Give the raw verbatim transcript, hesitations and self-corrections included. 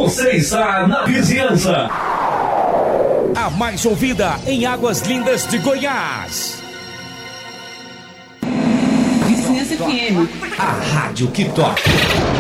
Você está na vizinhança. A mais ouvida em Águas Lindas de Goiás. Vizinhança F M. A rádio que toca.